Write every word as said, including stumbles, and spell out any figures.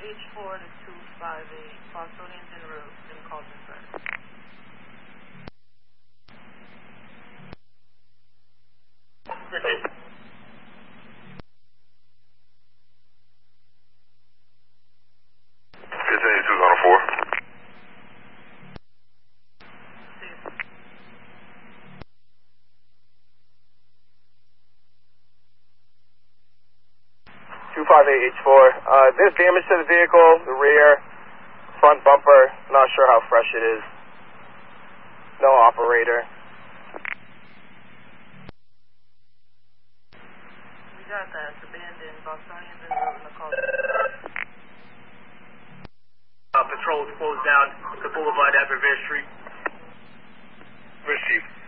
H four to two five eight, Bostonians en route in Carlsonburg. fifteen two oh four. two five eight H four. Uh, there's damage to the vehicle, the rear, front bumper. Not sure how fresh it is. No operator. We got that. It's abandoned. Bostonians en route in the Carlsonburg. Uh, patrol is closed down to Boulevard at Revere Street. Revere Chief.